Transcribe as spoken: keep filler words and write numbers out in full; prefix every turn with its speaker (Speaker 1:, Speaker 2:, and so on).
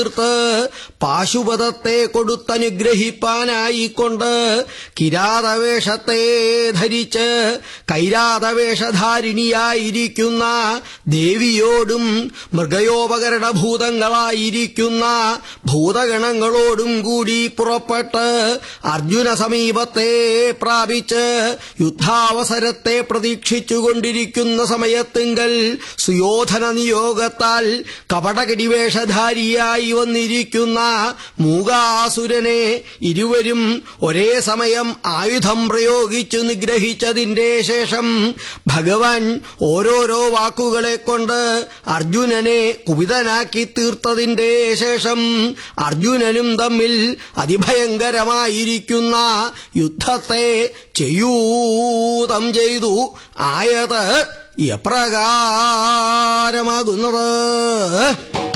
Speaker 1: പാശുപതത്തെ കൊടുത്തനുഗ്രഹിപ്പാനായിക്കൊണ്ട് കിരാതവേഷത്തെ ധരിച്ച് കൈരാതവേഷധാരിണിയായിരിക്കുന്ന ദേവിയോടും മൃഗയോപകരണഭൂതങ്ങളായിരിക്കുന്ന ഭൂതഗണങ്ങളോടും കൂടി പുറപ്പെട്ട് അർജുന സമീപത്തെ പ്രാപിച്ച് യുദ്ധാവസരത്തെ പ്രതീക്ഷിച്ചുകൊണ്ടിരിക്കുന്ന സമയത്തിങ്കൽ സുയോധന നിയോഗത്താൽ കപടകടിവേഷധാരിയായി വന്നിരിക്കുന്ന മൂകാസുരനെ ഇരുവരും ഒരേ സമയം ആയുധം പ്രയോഗിച്ചു നിഗ്രഹിച്ചതിന്റെ ശേഷം ഭഗവാൻ ഓരോരോ വാക്കുകളെ കൊണ്ട് അർജുനനെ കുപിതനാക്കി തീർത്തതിന്റെ ശേഷം അർജുനനും തമ്മിൽ അതിഭയങ്കരമായിരിക്കുന്ന യുദ്ധത്തെ ചെയ്യൂതം ചെയ്തു. ആയത് എപ്രകാരമാകുന്നത്?